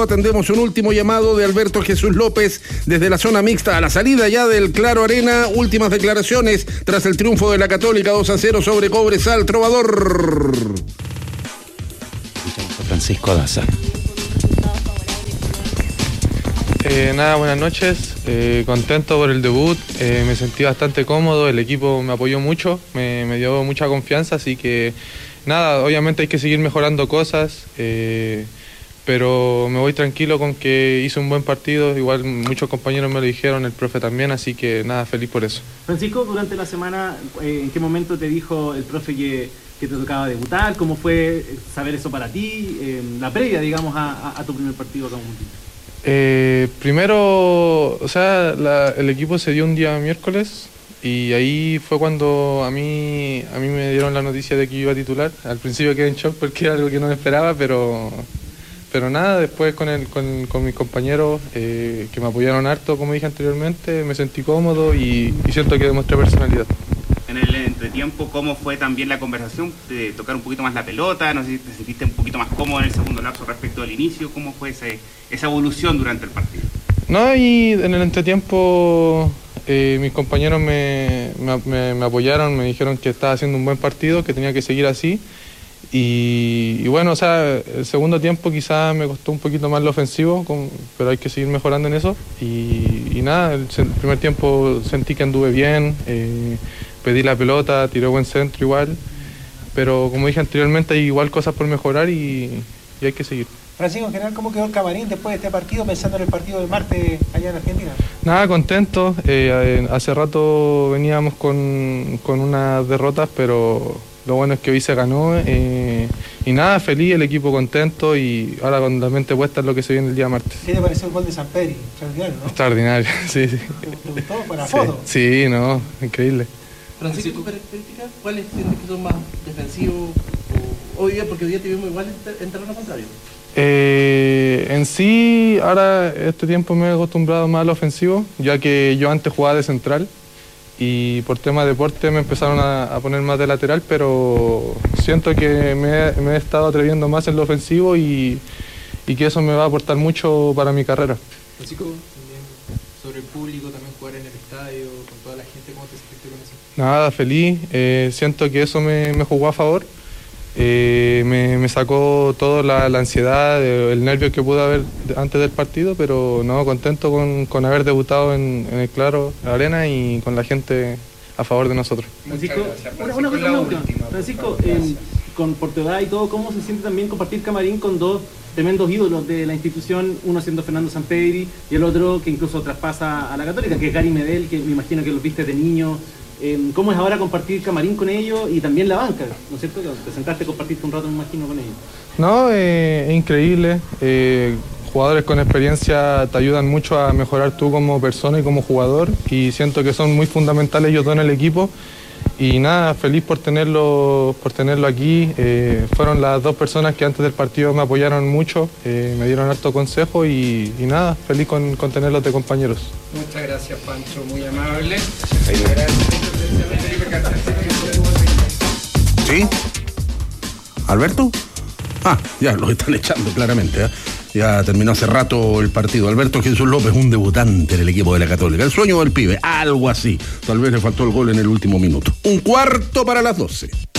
Atendemos un último llamado de Alberto Jesús López desde la zona mixta a la salida ya del Claro Arena. Últimas declaraciones tras el triunfo de la Católica 2-0 sobre Cobresal. Trovador. Francisco Daza. Nada, buenas noches, contento por el debut, me sentí bastante cómodo, el equipo me apoyó mucho, me dio mucha confianza, así que nada, obviamente hay que seguir mejorando cosas, pero me voy tranquilo con que hice un buen partido, igual muchos compañeros me lo dijeron, el profe también, así que nada, feliz por eso. Francisco, durante la semana, ¿en qué momento te dijo el profe que te tocaba debutar? ¿Cómo fue saber eso para ti? La previa, digamos, a tu primer partido acá en Montilla. Primero, o sea, el equipo se dio un día miércoles y ahí fue cuando a mí me dieron la noticia de que iba a titular. Al principio quedé en shock porque era algo que no me esperaba, pero nada, después con mis compañeros que me apoyaron harto, como dije anteriormente, me sentí cómodo y siento que demostré personalidad. En el entretiempo, ¿cómo fue también la conversación? De tocar un poquito más la pelota, no sé si te sentiste un poquito más cómodo en el segundo lapso respecto al inicio, ¿cómo fue esa evolución durante el partido? No, y en el entretiempo mis compañeros me apoyaron, me dijeron que estaba haciendo un buen partido, que tenía que seguir así. Y bueno, o sea, el segundo tiempo quizás me costó un poquito más lo ofensivo, pero hay que seguir mejorando en eso. Y nada, el primer tiempo sentí que anduve bien, pedí la pelota, tiré buen centro igual, pero como dije anteriormente hay igual cosas por mejorar y hay que seguir. Francisco, en general, ¿cómo quedó el camarín después de este partido, pensando en el partido del martes allá en Argentina? Nada, contento, hace rato veníamos con unas derrotas, pero lo bueno es que hoy se ganó y nada, feliz, el equipo contento y ahora con la mente puesta en lo que se viene el día martes. ¿Qué te pareció el gol de Samperi? Extraordinario, ¿no? Extraordinario, sí. ¿Te gustó? ¿Para foto? Sí, no, increíble. Francisco, ¿tus características cuáles sientes que son más defensivos hoy día? Porque hoy día te vimos igual en terreno contrario. En sí, ahora este tiempo me he acostumbrado más al ofensivo, ya que yo antes jugaba de central y por tema de deporte me empezaron a poner más de lateral, pero siento que me he estado atreviendo más en lo ofensivo y que eso me va a aportar mucho para mi carrera. Francisco, también sobre el público, también jugar en el estadio, con toda la gente, ¿cómo te sentiste con eso? Nada, feliz, siento que eso me jugó a favor. Me sacó toda la ansiedad, el nervio que pude haber antes del partido, pero no, contento con haber debutado en el Claro Arena y con la gente a favor de nosotros. Francisco, una última. Francisco, con Portedad y todo, ¿cómo se siente también compartir camarín con dos tremendos ídolos de la institución, uno siendo Fernando Samperi y el otro que incluso traspasa a la Católica, que es Gary Medel, que me imagino que lo viste de niño? ¿Cómo es ahora compartir camarín con ellos y también la banca? ¿No es cierto? Te sentaste, compartiste un rato, me imagino, con ellos. No, es increíble. Jugadores con experiencia te ayudan mucho a mejorar tú como persona y como jugador y siento que son muy fundamentales ellos dos en el equipo. Y nada, feliz por tenerlo aquí. Fueron las dos personas que antes del partido me apoyaron mucho, me dieron harto consejo y nada, feliz con tenerlos de compañeros. Muchas gracias, Pancho, muy amable. ¿Sí? ¿Alberto? Ya los están echando claramente, ¿eh? Ya terminó hace rato el partido. Alberto Jesús López, un debutante en el equipo de la Católica. El sueño del pibe, algo así. Tal vez le faltó el gol en el último minuto. 1:15 para las 12.